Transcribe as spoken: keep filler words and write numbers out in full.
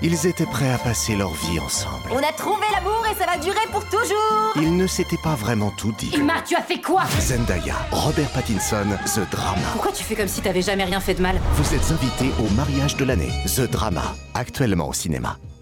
Ils étaient prêts à passer leur vie ensemble. On a trouvé l'amour et ça va durer pour toujours. Ils ne s'étaient pas vraiment tout dit. Emma, tu as fait quoi? Zendaya, Robert Pattinson, The Drama. Pourquoi tu fais comme si t'avais jamais rien fait de mal? Vous êtes invités au mariage de l'année, The Drama, actuellement au cinéma.